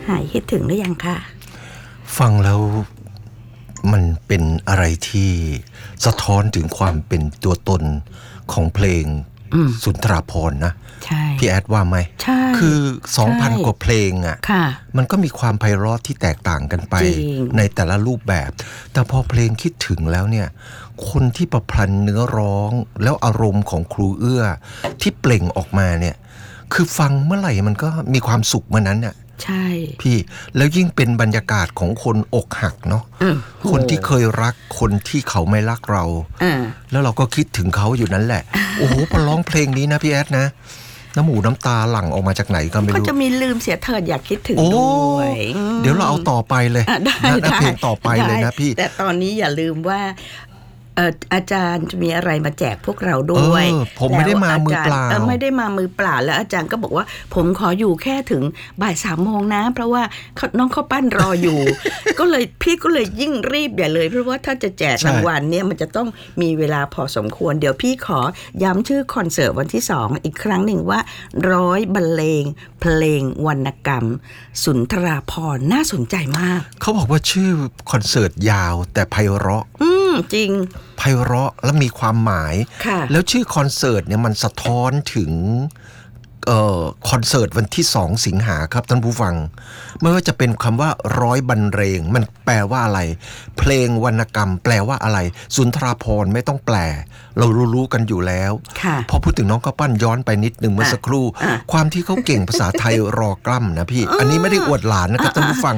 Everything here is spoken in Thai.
หายคิดถึงหรือยังคะฟังแล้วมันเป็นอะไรที่สะท้อนถึงความเป็นตัวตนของเพลงสุนทราภรณ์นะพี่แอดว่าไหมใช่คือ 2,000 กว่าเพลงอ่ะมันก็มีความไพเราะที่แตกต่างกันไปในแต่ละรูปแบบแต่พอเพลงคิดถึงแล้วเนี่ยคนที่ประพันธ์เนื้อร้องแล้วอารมณ์ของครูเอื้อที่เปล่งออกมาเนี่ยคือฟังเมื่อไหร่มันก็มีความสุขเมื่อนั้นน่ะใช่พี่แล้วยิ่งเป็นบรรยากาศของคนอกหักเนาะคนที่เคยรักคนที่เขาไม่รักเราแล้วเราก็คิดถึงเขาอยู่นั้นแหละโอ้โหพอร้องเพลงนี้นะพี่แอดนะน้ำหูน้ำตาหลั่งออกมาจากไหนก็ไม่รู้ก็จะมีลืมเสียเถิดอยากคิดถึงด้วยเดี๋ยวเราเอาต่อไปเลยนะเพลงต่อไปเลยนะพี่แต่ตอนนี้อย่าลืมว่าอาจารย์จะมีอะไรมาแจกพวกเราด้วยผมไม่ได้มามือเปล่าไม่ได้มามือเปล่าแล้วอาจารย์ก็บอกว่าผมขออยู่แค่ถึงบ่าย 3 โมงนะเพราะว่าน้องข้าวปั้นรออยู่ ก็เลยพี่ก็เลยยิ่งรีบใหญ่เลยเพราะว่าถ้าจะแจกรางวัลเนี่ยมันจะต้องมีเวลาพอสมควรเดี๋ยวพี่ขอย้ำชื่อคอนเสิร์ตวันที่2อีกครั้งหนึ่งว่า100 บรรเลงเพลงวรรณกรรมสุนทราภรณ์น่าสนใจมากเขาบอกว่าชื่อคอนเสิร์ตยาวแต่ไพเราะจริงไพเราะและมีความหมายแล้วชื่อคอนเสิร์ตเนี่ยมันสะท้อนถึงคอนเสิร์ตวันที่2 สิงหาครับท่านผู้ฟังไม่ว่าจะเป็นคำว่า100 บรรเลงมันแปลว่าอะไรเพลงวรรณกรรมแปลว่าอะไรสุนทราภรณ์ไม่ต้องแปลเรารู้กันอยู่แล้วพอพูดถึงน้องข้าวปั้นย้อนไปนิดนึงเมื่อสักครู่ความที่เขาเก่งภาษาไทยรอกล้ำนะพี่อันนี้ไม่ได้อวดหลานนะครับท่านผู้ฟัง